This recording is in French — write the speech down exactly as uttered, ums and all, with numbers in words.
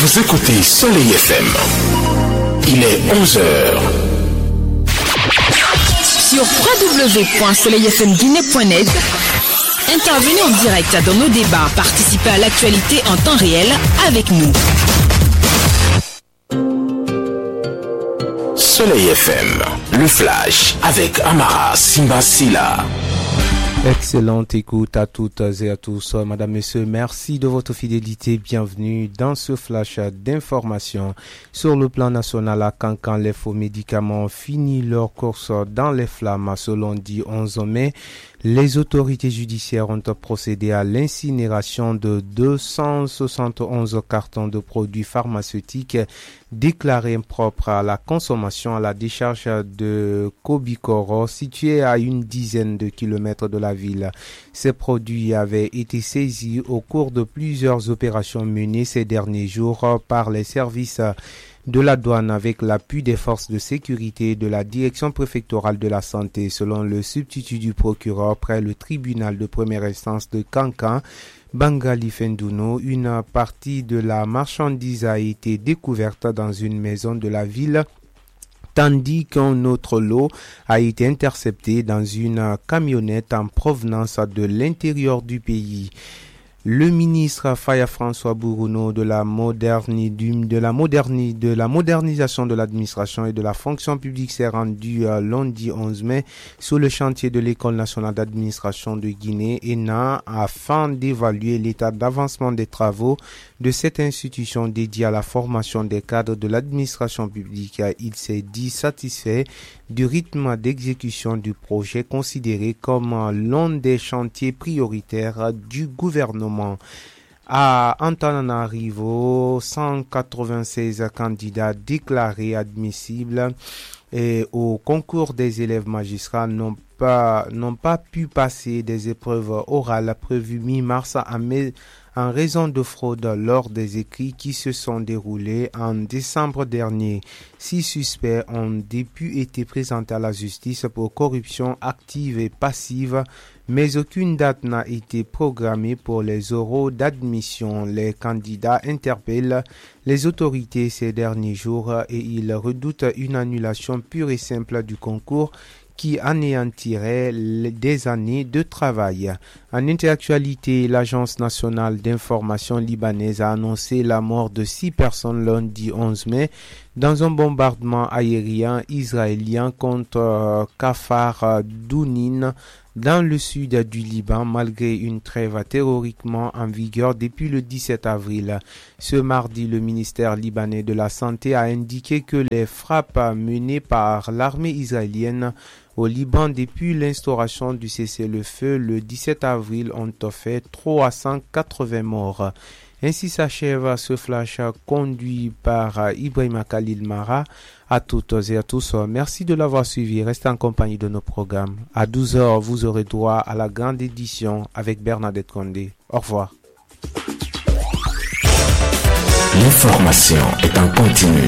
Vous écoutez Soleil F M. Il est onze heures. Sur w w w point soleil f m guinée point net, intervenez en direct dans nos débats, participez à l'actualité en temps réel avec nous. Soleil F M, le flash avec Amara Simbasila. Excellente écoute à toutes et à tous. Madame, Messieurs, merci de votre fidélité. Bienvenue dans ce flash d'information. Sur le plan national, à Kankan, les faux médicaments ont fini leur course dans les flammes. Ce lundi onze mai, les autorités judiciaires ont procédé à l'incinération de deux cent soixante et onze cartons de produits pharmaceutiques déclarés impropres à la consommation à la décharge de Kobikoro, située à une dizaine de kilomètres de la ville. Ces produits avaient été saisis au cours de plusieurs opérations menées ces derniers jours par les services de la douane avec l'appui des forces de sécurité de la direction préfectorale de la santé. Selon le substitut du procureur près le tribunal de première instance de Kankan, Bangali Fendouno, une partie de la marchandise a été découverte dans une maison de la ville, tandis qu'un autre lot a été intercepté dans une camionnette en provenance de l'intérieur du pays. Le ministre Faya François Bourouno de la, moderni, de, la moderni, de la modernisation de l'administration et de la fonction publique s'est rendu euh, lundi onze mai sur le chantier de l'École nationale d'administration de Guinée, E N A, afin d'évaluer l'état d'avancement des travaux de cette institution dédiée à la formation des cadres de l'administration publique. Il s'est dit satisfait du rythme d'exécution du projet considéré comme l'un des chantiers prioritaires du gouvernement. À Antananarivo, cent quatre-vingt-seize candidats déclarés admissibles et au concours des élèves magistrats n'ont pas, n'ont pas pu passer des épreuves orales prévues mi-mars à mai en raison de fraude lors des écrits qui se sont déroulés en décembre dernier. Six suspects ont depuis été présentés à la justice pour corruption active et passive, mais aucune date n'a été programmée pour les oraux d'admission. Les candidats interpellent les autorités ces derniers jours et ils redoutent une annulation pure et simple du concours qui anéantirait des années de travail. En interactualité, l'Agence nationale d'information libanaise a annoncé la mort de six personnes lundi onze mai dans un bombardement aérien israélien contre euh, Kafar Dounin dans le sud du Liban, malgré une trêve théoriquement en vigueur depuis le dix-sept avril. Ce mardi, le ministère libanais de la Santé a indiqué que les frappes menées par l'armée israélienne au Liban depuis l'instauration du cessez-le-feu le dix-sept avril ont fait trois cent quatre-vingts morts. Ainsi s'achève ce flash conduit par Ibrahima Khalil Mara. À toutes et à tous, merci de l'avoir suivi. Restez en compagnie de nos programmes. À douze heures, vous aurez droit à la grande édition avec Bernadette Condé. Au revoir. L'information est en continu